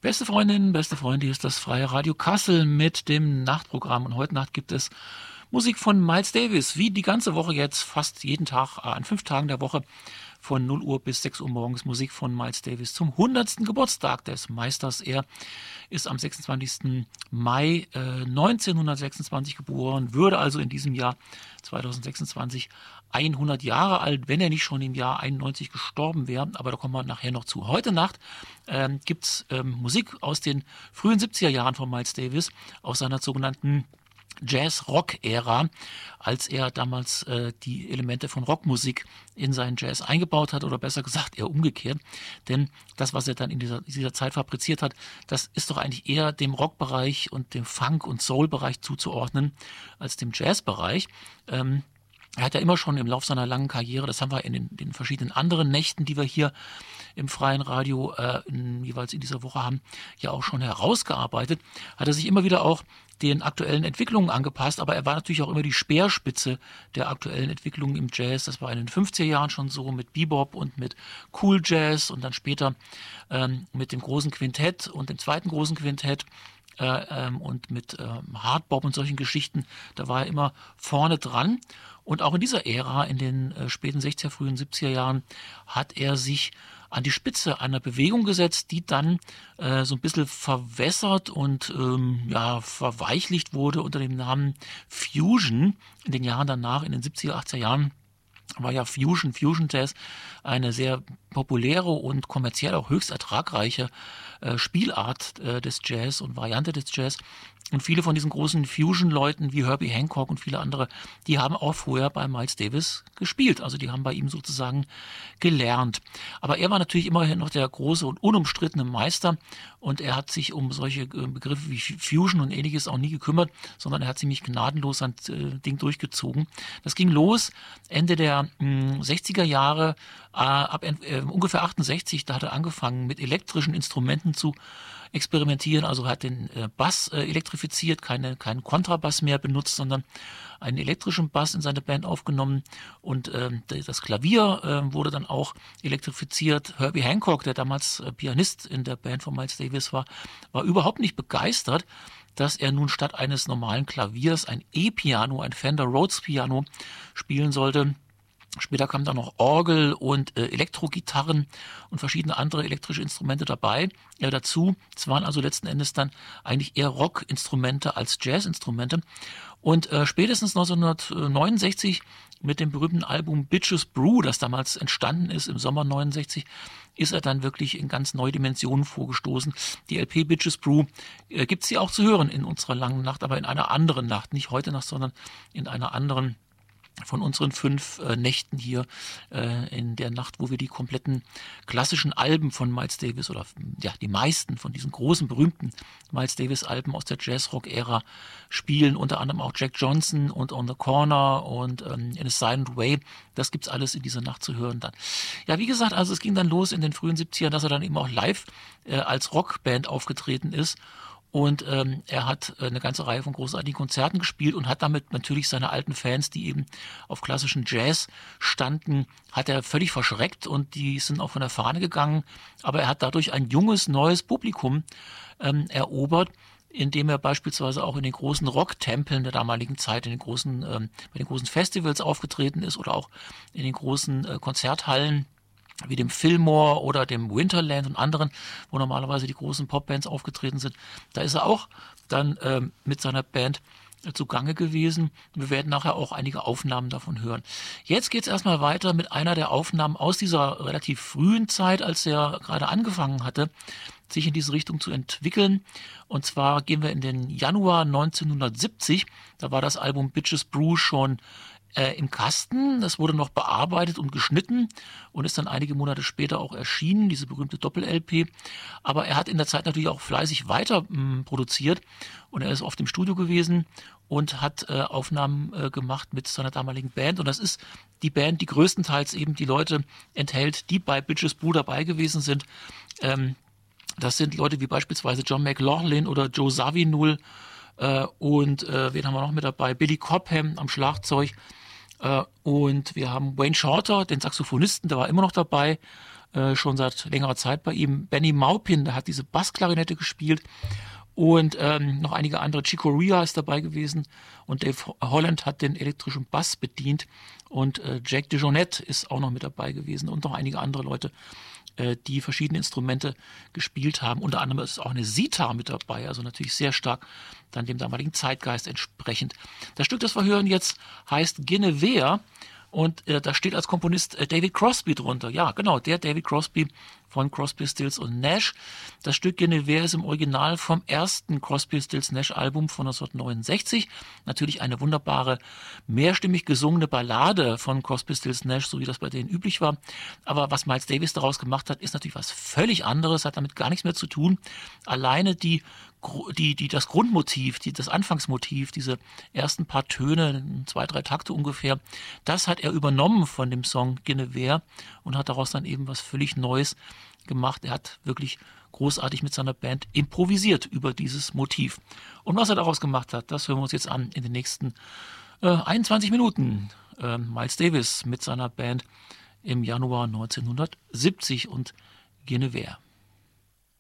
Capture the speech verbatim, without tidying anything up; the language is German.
Beste Freundinnen, beste Freunde, hier ist das Freie Radio Kassel mit dem Nachtprogramm. Und heute Nacht gibt es Musik von Miles Davis, wie die ganze Woche jetzt, fast jeden Tag, äh, an fünf Tagen der Woche, von null Uhr bis sechs Uhr morgens Musik von Miles Davis zum hundertsten Geburtstag des Meisters. Er ist am sechsundzwanzigsten Mai äh, neunzehnhundertsechsundzwanzig geboren, würde also in diesem Jahr zweitausendsechsundzwanzig hundert Jahre alt, wenn er nicht schon im Jahr einundneunzig gestorben wäre, aber da kommen wir nachher noch zu. Heute Nacht ähm, gibt es ähm, Musik aus den frühen siebziger Jahren von Miles Davis, aus seiner sogenannten Jazz-Rock-Ära, als er damals äh, die Elemente von Rockmusik in seinen Jazz eingebaut hat, oder besser gesagt eher umgekehrt. Denn das, was er dann in dieser, dieser Zeit fabriziert hat, das ist doch eigentlich eher dem Rockbereich und dem Funk- und Soul-Bereich zuzuordnen als dem Jazz-Bereich. Ähm, Er hat ja immer schon im Laufe seiner langen Karriere, das haben wir in den, den verschiedenen anderen Nächten, die wir hier im freien Radio äh, in, jeweils in dieser Woche haben, ja auch schon herausgearbeitet, hat er sich immer wieder auch den aktuellen Entwicklungen angepasst, aber er war natürlich auch immer die Speerspitze der aktuellen Entwicklungen im Jazz. Das war in den fünfziger Jahren schon so mit Bebop und mit Cool Jazz und dann später ähm, mit dem großen Quintett und dem zweiten großen Quintett. Äh, ähm, und mit ähm, Hardbop und solchen Geschichten, da war er immer vorne dran. Und auch in dieser Ära, in den äh, späten sechziger, frühen siebziger Jahren, hat er sich an die Spitze einer Bewegung gesetzt, die dann äh, so ein bisschen verwässert und ähm, ja, verweichlicht wurde unter dem Namen Fusion. In den Jahren danach, in den siebziger, achtziger Jahren, war ja Fusion, Fusion Jazz eine sehr populäre und kommerziell auch höchst ertragreiche äh, Spielart äh, des Jazz und Variante des Jazz. Und viele von diesen großen Fusion-Leuten wie Herbie Hancock und viele andere, die haben auch vorher bei Miles Davis gespielt. Also die haben bei ihm sozusagen gelernt. Aber er war natürlich immerhin noch der große und unumstrittene Meister und er hat sich um solche Begriffe wie Fusion und ähnliches auch nie gekümmert, sondern er hat ziemlich gnadenlos sein äh, Ding durchgezogen. Das ging los Ende der mh, sechziger Jahre, äh, ab äh, ungefähr achtundsechzig, da hat er angefangen mit elektrischen Instrumenten zu experimentieren, also hat den äh, Bass äh, elektrifiziert, keine, keinen Kontrabass mehr benutzt, sondern einen elektrischen Bass in seine Band aufgenommen und ähm, das Klavier äh, wurde dann auch elektrifiziert. Herbie Hancock, der damals äh, Pianist in der Band von Miles Davis war, war überhaupt nicht begeistert, dass er nun statt eines normalen Klaviers ein E-Piano, ein Fender Rhodes Piano spielen sollte. Später kamen dann noch Orgel und äh, Elektrogitarren und verschiedene andere elektrische Instrumente dabei äh, dazu. Es waren also letzten Endes dann eigentlich eher Rockinstrumente als Jazzinstrumente. Und äh, spätestens neunzehnhundertneunundsechzig mit dem berühmten Album Bitches Brew, das damals entstanden ist im Sommer neunundsechzig, ist er dann wirklich in ganz neue Dimensionen vorgestoßen. Die L P Bitches Brew äh, gibt es sie auch zu hören in unserer langen Nacht, aber in einer anderen Nacht, nicht heute Nacht, sondern in einer anderen von unseren fünf äh, Nächten hier äh, in der Nacht, wo wir die kompletten klassischen Alben von Miles Davis oder ja die meisten von diesen großen, berühmten Miles Davis Alben aus der Jazz-Rock-Ära spielen, unter anderem auch Jack Johnson und On the Corner und ähm, In a Silent Way. Das gibt's alles in dieser Nacht zu hören dann. Ja, wie gesagt, also es ging dann los in den frühen siebzigern, dass er dann eben auch live äh, als Rockband aufgetreten ist. Und ähm, er hat äh, eine ganze Reihe von großartigen Konzerten gespielt und hat damit natürlich seine alten Fans, die eben auf klassischen Jazz standen, hat er völlig verschreckt und die sind auch von der Fahne gegangen. Aber er hat dadurch ein junges, neues Publikum ähm, erobert, indem er beispielsweise auch in den großen Rocktempeln der damaligen Zeit, in den großen, ähm, bei den großen Festivals aufgetreten ist oder auch in den großen äh, Konzerthallen wie dem Fillmore oder dem Winterland und anderen, wo normalerweise die großen Popbands aufgetreten sind. Da ist er auch dann ähm, mit seiner Band äh, zugange gewesen. Wir werden nachher auch einige Aufnahmen davon hören. Jetzt geht es erstmal weiter mit einer der Aufnahmen aus dieser relativ frühen Zeit, als er gerade angefangen hatte, sich in diese Richtung zu entwickeln. Und zwar gehen wir in den Januar neunzehnhundertsiebzig. Da war das Album Bitches Brew schon Äh, im Kasten. Das wurde noch bearbeitet und geschnitten und ist dann einige Monate später auch erschienen, diese berühmte Doppel-L P. Aber er hat in der Zeit natürlich auch fleißig weiter mh, produziert und er ist oft im Studio gewesen und hat äh, Aufnahmen äh, gemacht mit seiner damaligen Band. Und das ist die Band, die größtenteils eben die Leute enthält, die bei Bitches Brew dabei gewesen sind. Ähm, das sind Leute wie beispielsweise John McLaughlin oder Joe Zawinul äh, und äh, wen haben wir noch mit dabei? Billy Cobham am Schlagzeug. Uh, und wir haben Wayne Shorter, den Saxophonisten, der war immer noch dabei. äh, schon seit längerer Zeit bei ihm. Benny Maupin, der hat diese Bassklarinette gespielt. Und ähm, noch einige andere. Chico Rea ist dabei gewesen und Dave Holland hat den elektrischen Bass bedient und äh, Jack DeJohnette ist auch noch mit dabei gewesen und noch einige andere Leute, äh, die verschiedene Instrumente gespielt haben. Unter anderem ist auch eine Sitar mit dabei, also natürlich sehr stark dann dem damaligen Zeitgeist entsprechend. Das Stück, das wir hören jetzt, heißt Guinevere. Und äh, da steht als Komponist äh, David Crosby drunter. Ja, genau, der David Crosby von Crosby, Stills und Nash. Das Stück Guinevere ist im Original vom ersten Crosby, Stills, Nash Album von neunzehnhundertneunundsechzig. Natürlich eine wunderbare, mehrstimmig gesungene Ballade von Crosby, Stills, Nash, so wie das bei denen üblich war. Aber was Miles Davis daraus gemacht hat, ist natürlich was völlig anderes, hat damit gar nichts mehr zu tun. Alleine die Die, die, das Grundmotiv, die, das Anfangsmotiv, diese ersten paar Töne, zwei, drei Takte ungefähr, das hat er übernommen von dem Song Guinevere und hat daraus dann eben was völlig Neues gemacht. Er hat wirklich großartig mit seiner Band improvisiert über dieses Motiv. Und was er daraus gemacht hat, das hören wir uns jetzt an in den nächsten äh, einundzwanzig Minuten. Äh, Miles Davis mit seiner Band im Januar neunzehnhundertsiebzig und Guinevere.